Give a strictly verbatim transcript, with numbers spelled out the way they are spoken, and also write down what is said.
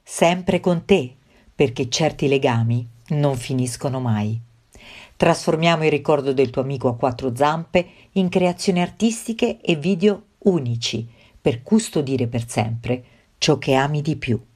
sempre con te, perché certi legami non finiscono mai. Trasformiamo il ricordo del tuo amico a quattro zampe in creazioni artistiche e video unici per custodire per sempre ciò che ami di più.